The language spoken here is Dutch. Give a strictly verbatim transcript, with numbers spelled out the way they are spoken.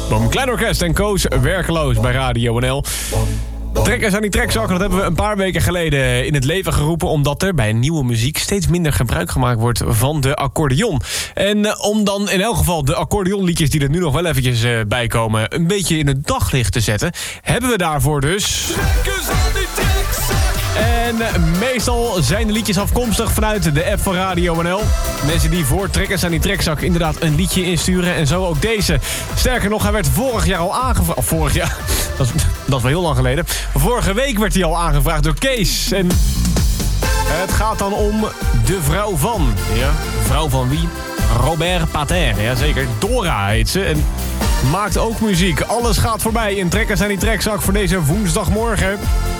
Boom, Klein Orkest en Koos Werkeloos bij Radio N L. Trekkers aan die trekzakken, dat hebben we een paar weken geleden in het leven geroepen... omdat er bij nieuwe muziek steeds minder gebruik gemaakt wordt van de accordeon. En uh, om dan in elk geval de accordeonliedjes die er nu nog wel eventjes uh, bij komen... een beetje in het daglicht te zetten, hebben we daarvoor dus... Trekkers aan die trekzak! En uh, meestal zijn de liedjes afkomstig vanuit de app van Radio N L. Mensen die voor Trekkers aan die trekzak inderdaad een liedje insturen. En zo ook deze. Sterker nog, hij werd vorig jaar al aangevraagd. Vorig jaar, dat is, dat is wel heel lang geleden. Vorige week werd hij al aangevraagd door Kees. En het gaat dan om de vrouw van. Ja, vrouw van wie? Robert Pater. Jazeker, Dora heet ze. En maakt ook muziek. Alles gaat voorbij in Trekkers aan die trekzak voor deze woensdagmorgen.